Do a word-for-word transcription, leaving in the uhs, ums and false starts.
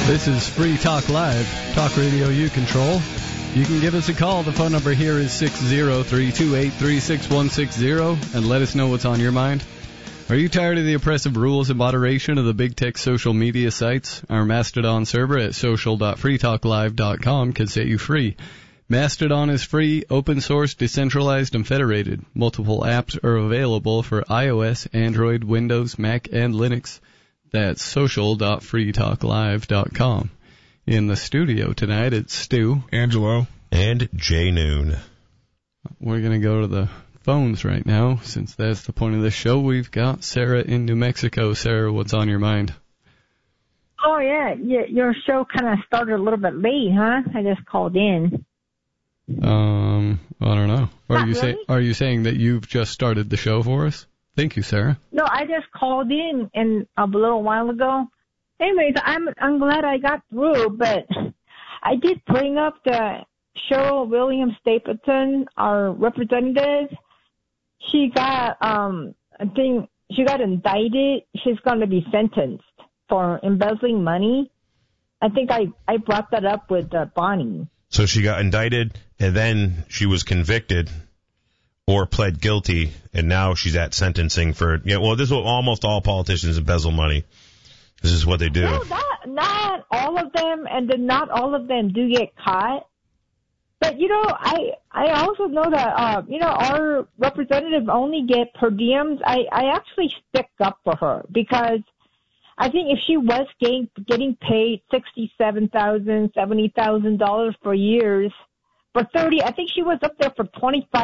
This is Free Talk Live, talk radio you control. You can give us a call. The phone number here is six zero three two eight three six one six zero, and let us know what's on your mind. Are you tired of the oppressive rules and moderation of the big tech social media sites? Our Mastodon server at social dot free talk live dot com can set you free. Mastodon is free, open source, decentralized, and federated. Multiple apps are available for iOS, Android, Windows, Mac, and Linux. That's social dot free talk live dot com. In the studio tonight, it's Stu, Angelo, and Jay Noon. We're going to go to the phones right now, since that's the point of the show. We've got Sarah in New Mexico. Sarah, what's on your mind? Oh, yeah. Your show kind of started a little bit late, huh? I just called in. Um, I don't know. Are Not you really? say, Are you saying that you've just started the show for us? Thank you, Sarah. No, I just called in and a little while ago. Anyways, I'm I'm glad I got through, but I did bring up the Cheryl Williams Stapleton, our representative. She got um I think she got indicted. She's going to be sentenced for embezzling money. I think I I brought that up with uh, Bonnie. So she got indicted, and then she was convicted or pled guilty, and now she's at sentencing for, yeah, well, this is what almost all politicians embezzle money. This is what they do. No, not, not all of them, and then not all of them do get caught. But, you know, I I also know that, uh, you know, our representative only get per diems. I, I actually stick up for her because I think if she was getting, getting paid sixty-seven thousand dollars, seventy thousand dollars for years, for thirty, I think she was up there for twenty-five